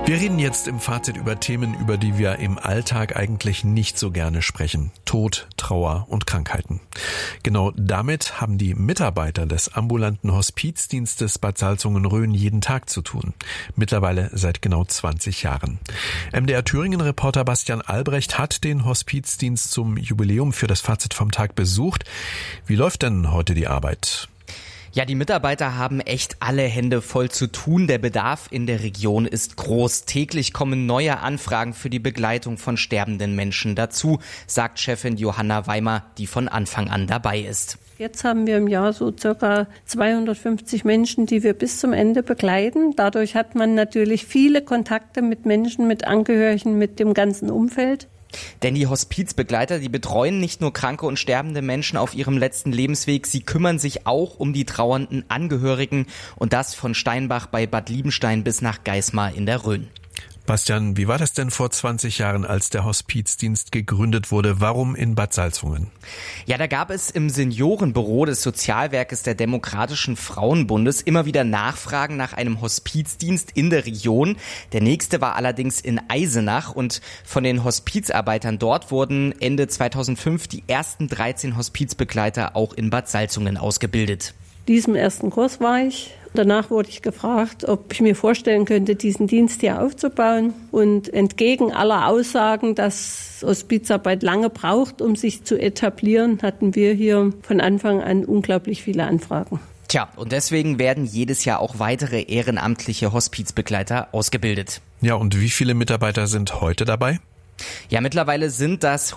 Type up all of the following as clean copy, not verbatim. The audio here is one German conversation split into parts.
Wir reden jetzt im Fazit über Themen, über die wir im Alltag eigentlich nicht so gerne sprechen. Tod, Trauer und Krankheiten. Genau damit haben die Mitarbeiter des ambulanten Hospizdienstes Bad Salzungen-Rhön jeden Tag zu tun. Mittlerweile seit genau 20 Jahren. MDR-Thüringen-Reporter Bastian Albrecht hat den Hospizdienst zum Jubiläum für das Fazit vom Tag besucht. Wie läuft denn heute die Arbeit? Ja, die Mitarbeiter haben echt alle Hände voll zu tun. Der Bedarf in der Region ist groß. Täglich kommen neue Anfragen für die Begleitung von sterbenden Menschen dazu, sagt Chefin Johanna Weimer, die von Anfang an dabei ist. Jetzt haben wir im Jahr so circa 250 Menschen, die wir bis zum Ende begleiten. Dadurch hat man natürlich viele Kontakte mit Menschen, mit Angehörigen, mit dem ganzen Umfeld. Denn die Hospizbegleiter, die betreuen nicht nur kranke und sterbende Menschen auf ihrem letzten Lebensweg, sie kümmern sich auch um die trauernden Angehörigen und das von Steinbach bei Bad Liebenstein bis nach Geismar in der Rhön. Bastian, wie war das denn vor 20 Jahren, als der Hospizdienst gegründet wurde? Warum in Bad Salzungen? Ja, da gab es im Seniorenbüro des Sozialwerkes der Demokratischen Frauenbundes immer wieder Nachfragen nach einem Hospizdienst in der Region. Der nächste war allerdings in Eisenach und von den Hospizarbeitern dort wurden Ende 2005 die ersten 13 Hospizbegleiter auch in Bad Salzungen ausgebildet. Diesem ersten Kurs war ich. Danach wurde ich gefragt, ob ich mir vorstellen könnte, diesen Dienst hier aufzubauen. Und entgegen aller Aussagen, dass Hospizarbeit lange braucht, um sich zu etablieren, hatten wir hier von Anfang an unglaublich viele Anfragen. Tja, und deswegen werden jedes Jahr auch weitere ehrenamtliche Hospizbegleiter ausgebildet. Ja, und wie viele Mitarbeiter sind heute dabei? Ja, mittlerweile sind das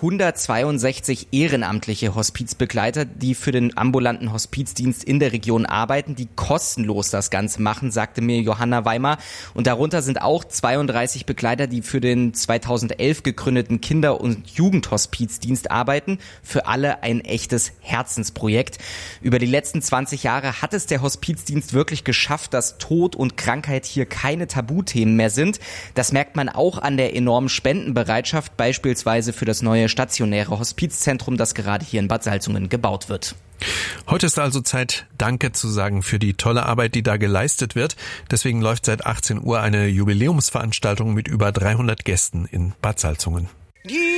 162 ehrenamtliche Hospizbegleiter, die für den ambulanten Hospizdienst in der Region arbeiten, die kostenlos das Ganze machen, sagte mir Johanna Weimer. Und darunter sind auch 32 Begleiter, die für den 2011 gegründeten Kinder- und Jugendhospizdienst arbeiten. Für alle ein echtes Herzensprojekt. Über die letzten 20 Jahre hat es der Hospizdienst wirklich geschafft, dass Tod und Krankheit hier keine Tabuthemen mehr sind. Das merkt man auch an der enormen Spendenbereitschaft, beispielsweise für das neue stationäre Hospizzentrum, das gerade hier in Bad Salzungen gebaut wird. Heute ist also Zeit, Danke zu sagen für die tolle Arbeit, die da geleistet wird. Deswegen läuft seit 18 Uhr eine Jubiläumsveranstaltung mit über 300 Gästen in Bad Salzungen.